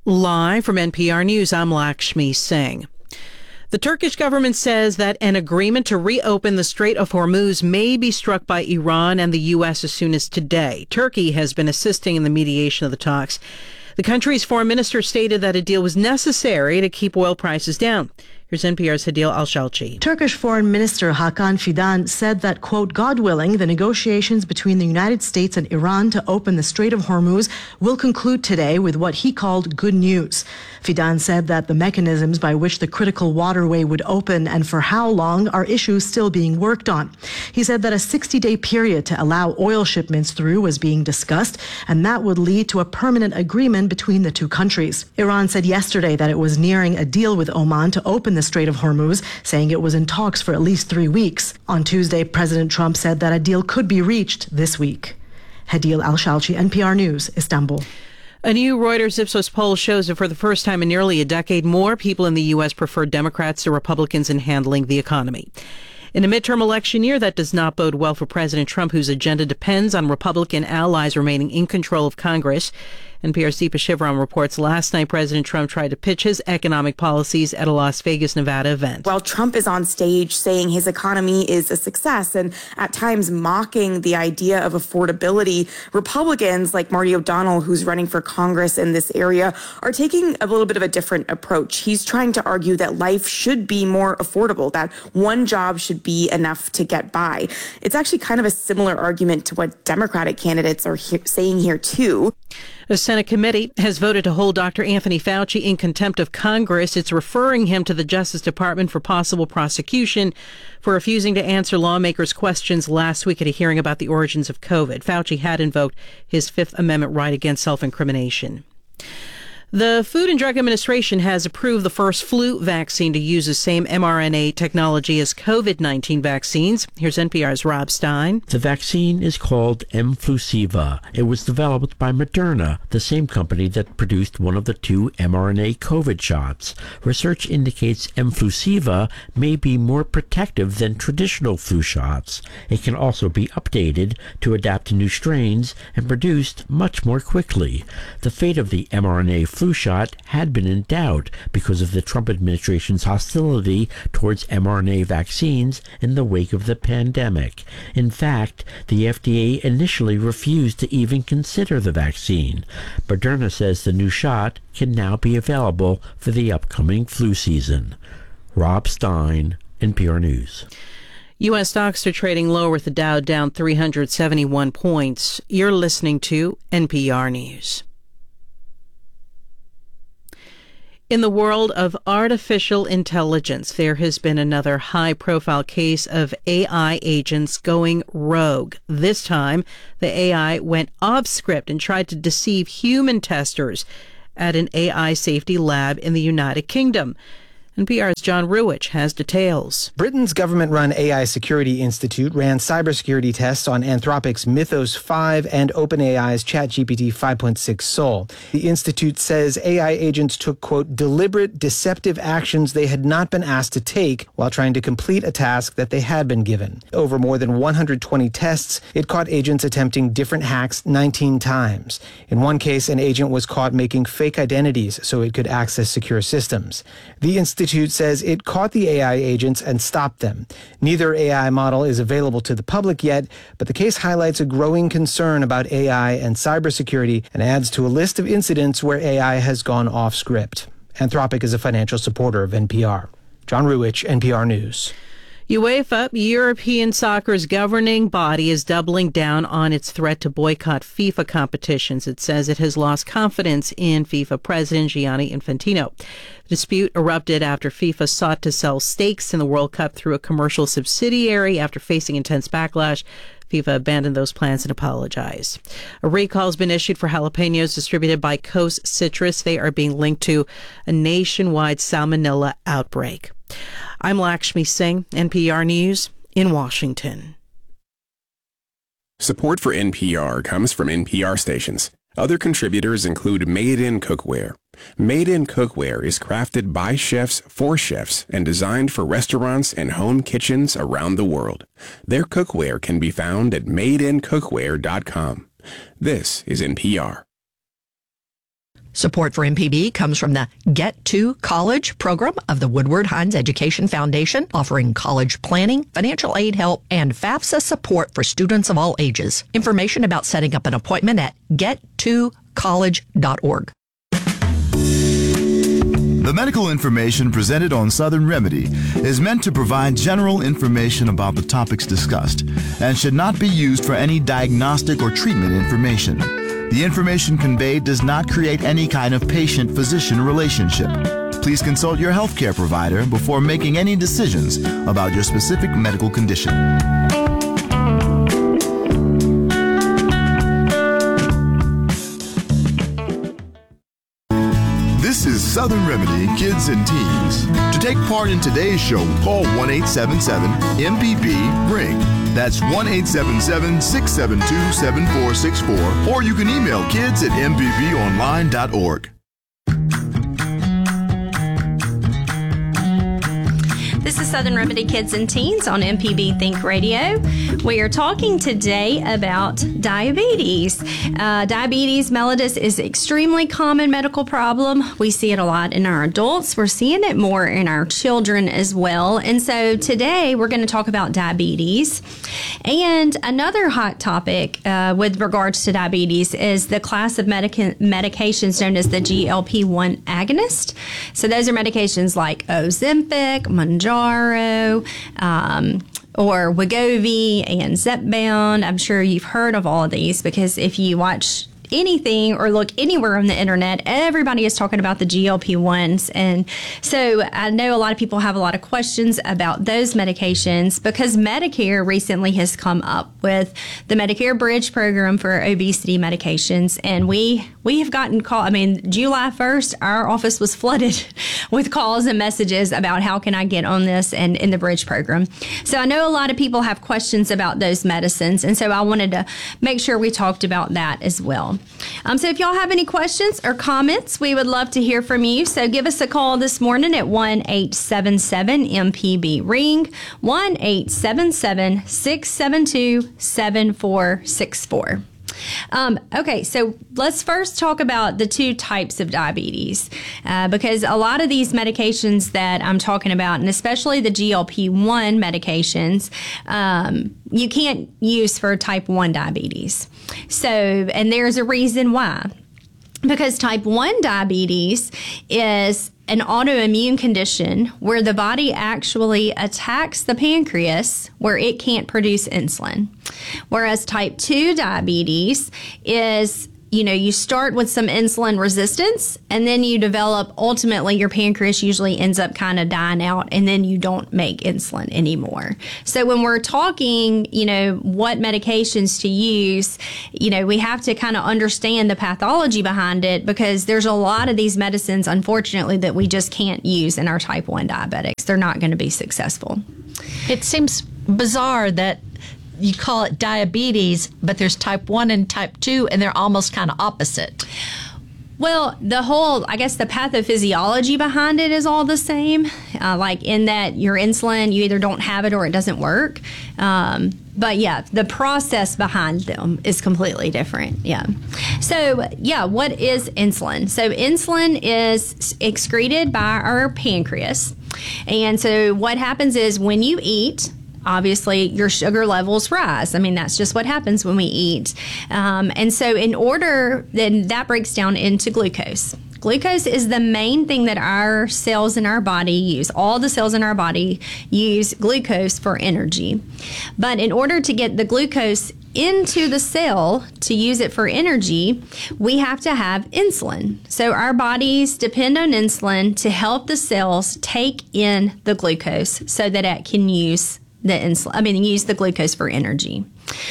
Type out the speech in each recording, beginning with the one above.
Live from NPR News, I'm Lakshmi Singh. The Turkish government says that an agreement to reopen the Strait of Hormuz may be struck by Iran and the U.S. as soon as today. Turkey has been assisting in the mediation of the talks. The country's foreign minister stated that a deal was necessary to keep oil prices down. Here's NPR's Hadil Al-Shalchi. Turkish Foreign Minister Hakan Fidan said that, quote, God willing, the negotiations between the United States and Iran to open the Strait of Hormuz will conclude today with what he called good news. Fidan said that the mechanisms by which the critical waterway would open and for how long are issues still being worked on. He said that a 60-day period to allow oil shipments through was being discussed, and that would lead to a permanent agreement between the two countries. Iran said yesterday that it was nearing a deal with Oman to open the Strait of Hormuz, saying it was in talks for at least 3 weeks. On Tuesday, President Trump said that a deal could be reached this week. Hadil Al-Shalchi, NPR News, Istanbul. A new Reuters Ipsos poll shows that for the first time in nearly a decade, more people in the U.S. prefer Democrats to Republicans in handling the economy. In a midterm election year, that does not bode well for President Trump, whose agenda depends on Republican allies remaining in control of Congress. NPR's Deepa Shivram reports last night President Trump tried to pitch his economic policies at a Las Vegas, Nevada event. While Trump is on stage saying his economy is a success and at times mocking the idea of affordability, Republicans like Marty O'Donnell, who's running for Congress in this area, are taking a little bit of a different approach. He's trying to argue that life should be more affordable, that one job should be enough to get by. It's actually kind of a similar argument to what Democratic candidates are saying here, too. A Senate committee has voted to hold Dr. Anthony Fauci in contempt of Congress. It's referring him to the Justice Department for possible prosecution for refusing to answer lawmakers' questions last week at a hearing about the origins of COVID. Fauci had invoked his Fifth Amendment right against self-incrimination. The Food and Drug Administration has approved the first flu vaccine to use the same mRNA technology as COVID-19 vaccines. Here's NPR's Rob Stein. The vaccine is called mFlusiva. It was developed by Moderna, the same company that produced one of the 2 mRNA COVID shots. Research indicates mFlusiva may be more protective than traditional flu shots. It can also be updated to adapt to new strains and produced much more quickly. The fate of the mRNA flu shot had been in doubt because of the Trump administration's hostility towards mRNA vaccines in the wake of the pandemic. In fact, the FDA initially refused to even consider the vaccine. Moderna says the new shot can now be available for the upcoming flu season. Rob Stein, NPR News. U.S. stocks are trading lower with the Dow down 371 points. You're listening to NPR News. In the world of artificial intelligence, there has been another high-profile case of AI agents going rogue. This time, the AI went off script and tried to deceive human testers at an AI safety lab in the United Kingdom. NPR's John Ruwitch has details. Britain's government-run AI Security Institute ran cybersecurity tests on Anthropic's Mythos 5 and OpenAI's ChatGPT 5.6 Sol. The institute says AI agents took, quote, deliberate, deceptive actions they had not been asked to take while trying to complete a task that they had been given. Over more than 120 tests, it caught agents attempting different hacks 19 times. In one case, an agent was caught making fake identities so it could access secure systems. The institute says it caught the AI agents and stopped them. Neither AI model is available to the public yet, but the case highlights a growing concern about AI and cybersecurity and adds to a list of incidents where AI has gone off script. Anthropic is a financial supporter of NPR. John Ruwitch, NPR News. UEFA, European soccer's governing body, is doubling down on its threat to boycott FIFA competitions. It says it has lost confidence in FIFA president Gianni Infantino. The dispute erupted after FIFA sought to sell stakes in the World Cup through a commercial subsidiary. After facing intense backlash, FIFA abandoned those plans and apologized. A recall has been issued for jalapenos distributed by Coast Citrus. They are being linked to a nationwide salmonella outbreak. I'm Lakshmi Singh, NPR News in Washington. Support for NPR comes from NPR stations. Other contributors include Made in Cookware. Made in Cookware is crafted by chefs for chefs and designed for restaurants and home kitchens around the world. Their cookware can be found at madeincookware.com. This is NPR. Support for MPB comes from the Get to College program of the Woodward Hines Education Foundation, offering college planning, financial aid help, and FAFSA support for students of all ages. Information about setting up an appointment at gettocollege.org. The medical information presented on Southern Remedy is meant to provide general information about the topics discussed and should not be used for any diagnostic or treatment information. The information conveyed does not create any kind of patient-physician relationship. Please consult your healthcare provider before making any decisions about your specific medical condition. This is Southern Remedy Kids and Teens. To take part in today's show, call 1-877-MPB-RING. That's 1-877-672-7464. Or you can email kids@mpbonline.org. This is Southern Remedy Kids and Teens on MPB Think Radio. We are talking today about diabetes. Diabetes mellitus is an extremely common medical problem. We see it a lot in our adults. We're seeing it more in our children as well. And so today we're going to talk about diabetes. And another hot topic with regards to diabetes is the class of medications known as the GLP-1 agonist. So those are medications like Ozempic, Mounjaro, or Wegovy and Zepbound. I'm sure you've heard of all of these because if you watch anything or look anywhere on the internet, everybody is talking about the GLP-1s. And so I know a lot of people have a lot of questions about those medications because Medicare recently has come up with the Medicare Bridge program for obesity medications. And we have gotten calls. I mean, July 1st, our office was flooded with calls and messages about how can I get on this and in the Bridge program. So I know a lot of people have questions about those medicines. And so I wanted to make sure we talked about that as well. So if y'all have any questions or comments, we would love to hear from you. So give us a call this morning at 1-877-MPB-RING, 1-877-672-7464. Okay, so let's first talk about the two types of diabetes because a lot of these medications that I'm talking about, and especially the GLP-1 medications, you can't use for type 1 diabetes. So, and there's a reason why. Because type 1 diabetes is an autoimmune condition where the body actually attacks the pancreas where it can't produce insulin. Whereas type 2 diabetes is, you start with some insulin resistance and then you develop, ultimately your pancreas usually ends up kind of dying out and then you don't make insulin anymore. So when we're talking, what medications to use, we have to kind of understand the pathology behind it because there's a lot of these medicines, unfortunately, that we just can't use in our type 1 diabetics. They're not going to be successful. It seems bizarre that you call it diabetes, but there's type 1 and type 2, and they're almost kind of opposite. Well, the pathophysiology behind it is all the same, like in that your insulin, you either don't have it or it doesn't work. But yeah, the process behind them is completely different. Yeah. So yeah, what is insulin? So insulin is excreted by our pancreas. And so what happens is when you eat, obviously your sugar levels rise. I mean, that's just what happens when we eat. And so then that breaks down into glucose. Glucose is the main thing that our cells in our body use. All the cells in our body use glucose for energy. But in order to get the glucose into the cell to use it for energy, we have to have insulin. So our bodies depend on insulin to help the cells take in the glucose so that it can use use the glucose for energy.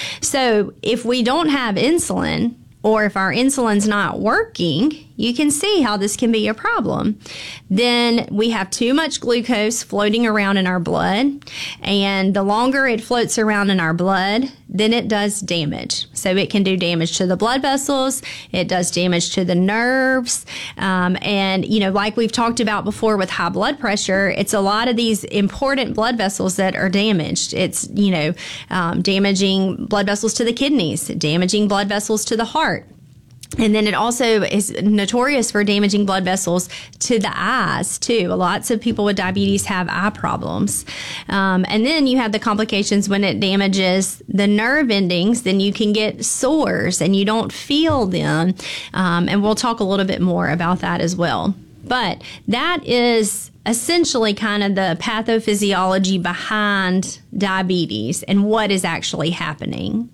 So if we don't have insulin, or if our insulin's not working, you can see how this can be a problem. Then we have too much glucose floating around in our blood, and the longer it floats around in our blood, then it does damage. So it can do damage to the blood vessels, it does damage to the nerves, and like we've talked about before with high blood pressure, it's a lot of these important blood vessels that are damaged. It's damaging blood vessels to the kidneys, damaging blood vessels to the heart. And then it also is notorious for damaging blood vessels to the eyes, too. Lots of people with diabetes have eye problems. And then you have the complications when it damages the nerve endings. Then you can get sores and you don't feel them. And we'll talk a little bit more about that as well. But that is essentially kind of the pathophysiology behind diabetes and what is actually happening.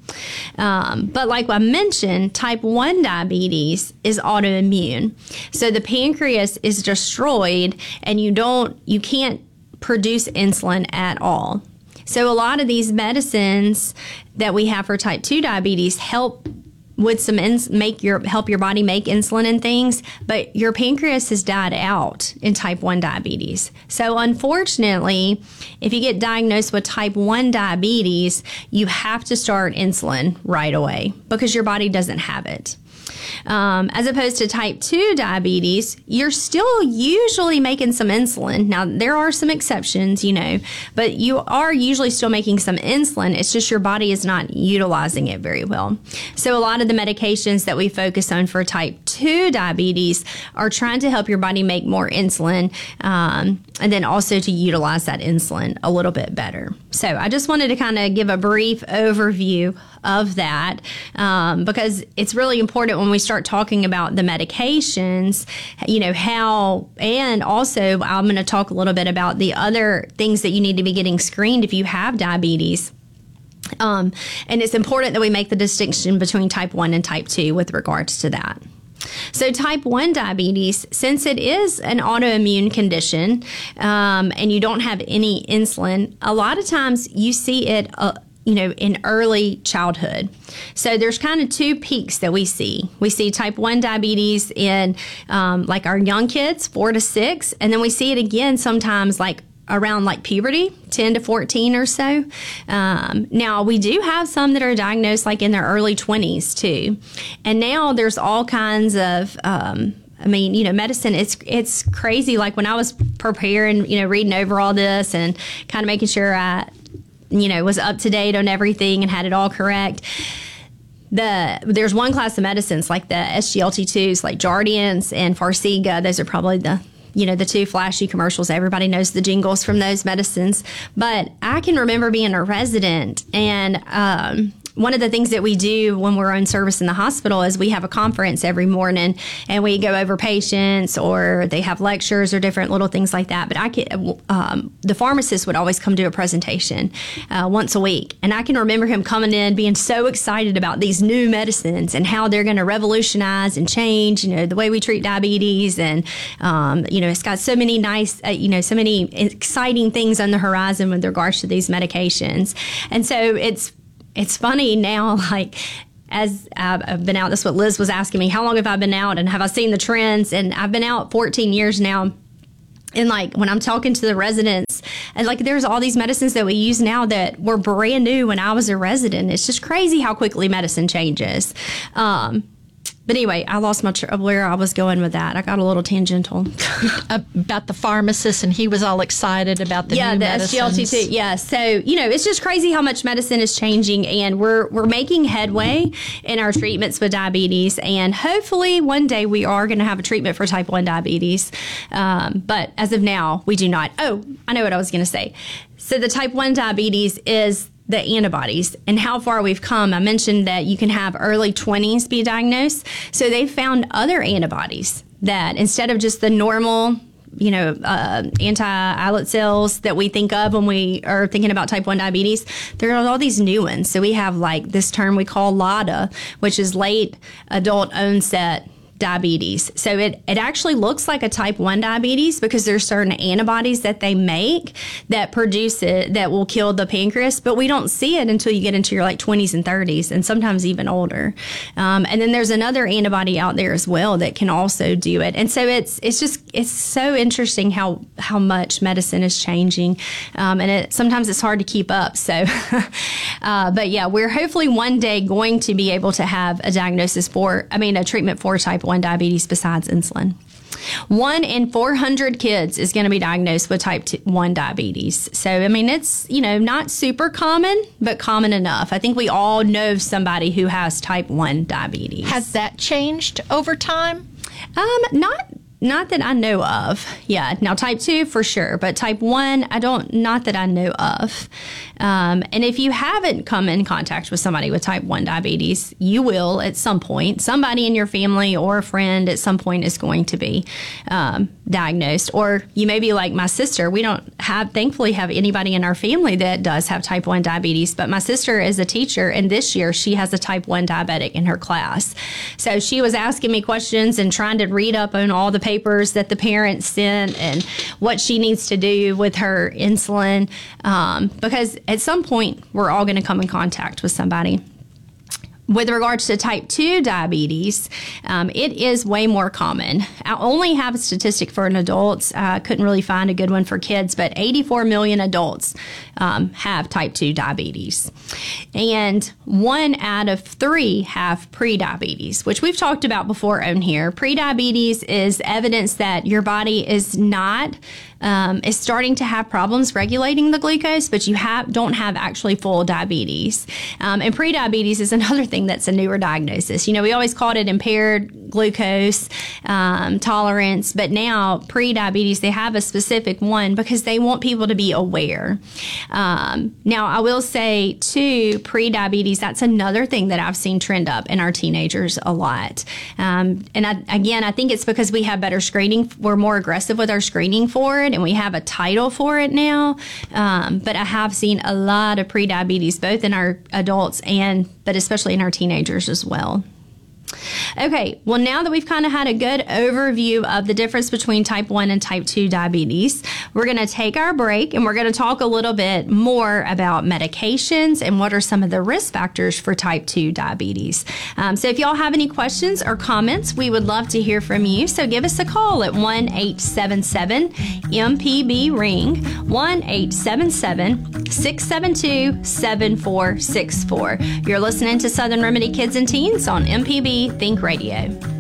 But like I mentioned, type 1 diabetes is autoimmune. So the pancreas is destroyed and you can't produce insulin at all. So a lot of these medicines that we have for type 2 diabetes help with some help your body make insulin and things, but your pancreas has died out in type 1 diabetes. So unfortunately, if you get diagnosed with type 1 diabetes, you have to start insulin right away because your body doesn't have it. As opposed to type 2 diabetes, you're still usually making some insulin. Now, there are some exceptions, but you are usually still making some insulin. It's just your body is not utilizing it very well. So a lot of the medications that we focus on for type 2 diabetes are trying to help your body make more insulin, and then also to utilize that insulin a little bit better. So I just wanted to kind of give a brief overview of that, because it's really important when we start talking about the medications, how, and also I'm going to talk a little bit about the other things that you need to be getting screened if you have diabetes. And it's important that we make the distinction between type 1 and type 2 with regards to that. So type 1 diabetes, since it is an autoimmune condition, and you don't have any insulin, a lot of times you see it in early childhood. So there's kind of two peaks that we see. We see type 1 diabetes in like our young kids, 4 to 6, and then we see it again sometimes like around like puberty, 10 to 14 or so. Now, we do have some that are diagnosed like in their early 20s too. And now there's all kinds of medicine, it's crazy. Like when I was preparing, reading over all this and kind of making sure I was up to date on everything and had it all correct. There's one class of medicines like the SGLT2s, like Jardiance and Farxiga. Those are probably the two flashy commercials. Everybody knows the jingles from those medicines. But I can remember being a resident, and one of the things that we do when we're on service in the hospital is we have a conference every morning, and we go over patients, or they have lectures or different little things like that. But the pharmacist would always come do a presentation once a week, and I can remember him coming in being so excited about these new medicines and how they're going to revolutionize and change, the way we treat diabetes, and it's got so many nice, so many exciting things on the horizon with regards to these medications, and so it's funny now, like, as I've been out, that's what Liz was asking me, how long have I been out and have I seen the trends? And I've been out 14 years now. And like when I'm talking to the residents, and like there's all these medicines that we use now that were brand new when I was a resident. It's just crazy how quickly medicine changes. But anyway, I lost where I was going with that. I got a little tangential. About the pharmacist, and he was all excited about the new medicines. SGLT2. Yeah. So, it's just crazy how much medicine is changing, and we're making headway in our treatments with diabetes. And hopefully one day we are going to have a treatment for type 1 diabetes. But as of now, we do not. Oh, I know what I was going to say. So the type 1 diabetes is the antibodies and how far we've come. I mentioned that you can have early 20s be diagnosed. So they found other antibodies that instead of just the normal, anti-islet cells that we think of when we are thinking about type 1 diabetes, there are all these new ones. So we have like this term we call LADA, which is late adult onset diabetes. So it actually looks like a type 1 diabetes because there's certain antibodies that they make that produce it that will kill the pancreas, but we don't see it until you get into your like 20s and 30s and sometimes even older. And then there's another antibody out there as well that can also do it. And so it's so interesting how much medicine is changing. And sometimes it's hard to keep up. So, but yeah, we're hopefully one day going to be able to have a treatment for type 1 diabetes besides insulin. 1 in 400 kids is going to be diagnosed with type 1 diabetes. So, I mean, it's, not super common, but common enough. I think we all know somebody who has type 1 diabetes. Has that changed over time? Not that I know of. Yeah. Now, type 2 for sure, but type 1, not that I know of. And if you haven't come in contact with somebody with type 1 diabetes, you will at some point. Somebody in your family or a friend at some point is going to be diagnosed. Or you may be like my sister. We don't thankfully have anybody in our family that does have type 1 diabetes, but my sister is a teacher, and this year she has a type 1 diabetic in her class. So she was asking me questions and trying to read up on all the papers that the parents sent and what she needs to do with her insulin, because at some point we're all going to come in contact with somebody. With regards to type 2 diabetes, it is way more common. I only have a statistic for adults. I couldn't really find a good one for kids, but 84 million adults have type 2 diabetes. And 1 out of 3 have prediabetes, which we've talked about before on here. Prediabetes is evidence that your body is starting to have problems regulating the glucose, but you don't have actually full diabetes. And prediabetes is another thing that's a newer diagnosis. We always called it impaired glucose tolerance, but now prediabetes, they have a specific one because they want people to be aware. Now, I will say too, prediabetes, that's another thing that I've seen trend up in our teenagers a lot. And I think it's because we have better screening. We're more aggressive with our screening for it, and we have a title for it now. But I have seen a lot of prediabetes, both in our adults but especially in our teenagers as well. Okay, well, now that we've kind of had a good overview of the difference between type 1 and type 2 diabetes, we're going to take our break and we're going to talk a little bit more about medications and what are some of the risk factors for type 2 diabetes. So if y'all have any questions or comments, we would love to hear from you. So give us a call at 1-877-MPB-RING, 1-877-672-7464. You're listening to Southern Remedy Kids and Teens on MPB Think Radio.